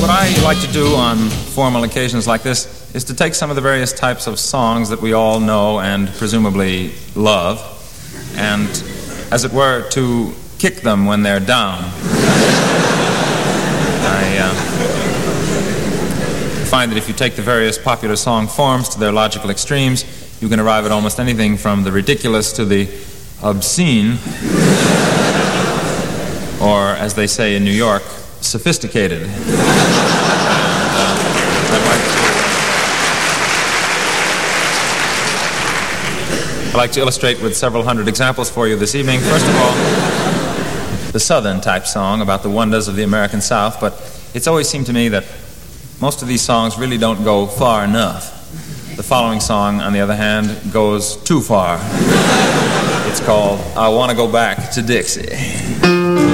What I like to do on formal occasions like this is to take some of the various types of songs that we all know and presumably love, and, as it were, to kick them when they're down. I find that if you take the various popular song forms to their logical extremes, you can arrive at almost anything from the ridiculous to the obscene, or, as they say in New York, sophisticated. I'd like to illustrate with several hundred examples for you this evening. First of all, the Southern type song about the wonders of the American South, but it's always seemed to me that most of these songs really don't go far enough. The following song, on the other hand, goes too far. It's called I Want to Go Back to Dixie.